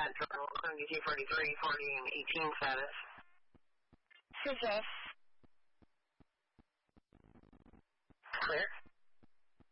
at Journal 7243, 40 and 18 status. Suggest